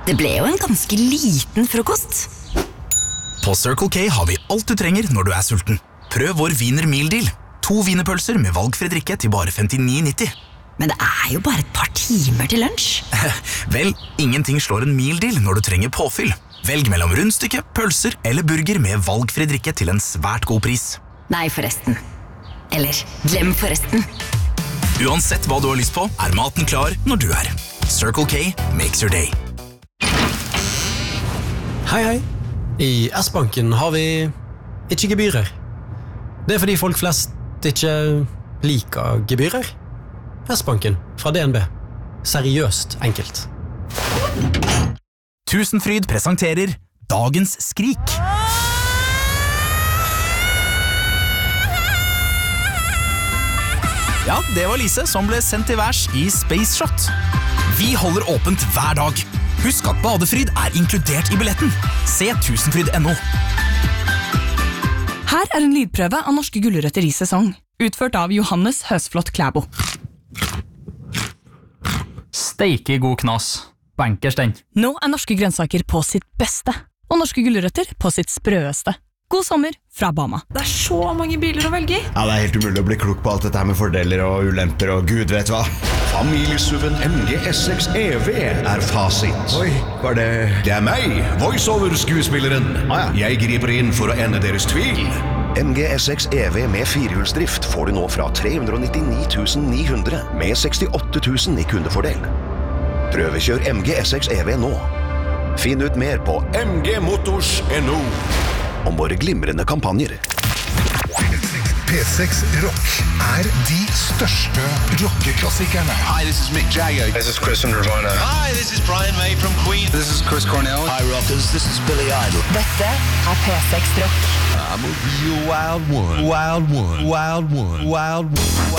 Det ble jo en ganske liten frokost. På Circle K har vi alt du trenger når du er sulten. Prøv vår Wiener Meal Deal. 2 wienerpølser med valgfri drikke til bare 59,90. Men det er jo bare et par timer til lunsj. Vel, ingenting slår en meal deal når du trenger påfyll. Velg mellom rundstykke, pølser eller burger med valgfri drikke til en svært god pris. Nei, forresten. Eller, glem forresten. Uansett hva du har lyst på, er maten klar når du er. Circle K makes your day. Hei. I S-banken har vi ikke gebyrer. Det er fordi folk flest ikke liker gebyrer. S-banken fra DNB. Seriøst enkelt. Tusenfryd presenterer Dagens skrik. Ja, det var Lise som ble sendt til værs i Space Shot. Vi holder åpent hver dag. Husk at badefryd er inkludert i billetten. Se tusenfryd.no. Her er en lydprøve av norske gulrøtter i sesong, utført av Johannes Høsflot Klæbo. Steike god knas. Bankers den. Nå er norske grønnsaker på sitt beste, og norske gulrøtter på sitt sprøeste. God sommer fra Bama. Det er så mange biler å velge i. Ja, det er helt umulig å bli klok på alt dette her med fordeler og ulemper og gud vet hva. Familiesuven MG S6 EV er fasit. Oi, var det... Det er meg, voiceover-skuespilleren. Jeg griper inn for å ende deres tvil. MG S6 EV med firehjulsdrift får du nå fra 399 900 med 68 000 i kundefordel. Prøvekjør MG S6 EV nå. Finn ut mer på mgmotors.no. Om våre glimrende kampanjer. P6 Rock er de største rockeklassikerne. Hi, this is Mick Jagger. This is Chris from Nirvana. Hi, this is Brian May from Queen. This is Chris Cornell. Hi, rockers. This is Billy Idol. Dette er P6 Rock. I'm a real wild one. Wild one. Wild one. Wild one.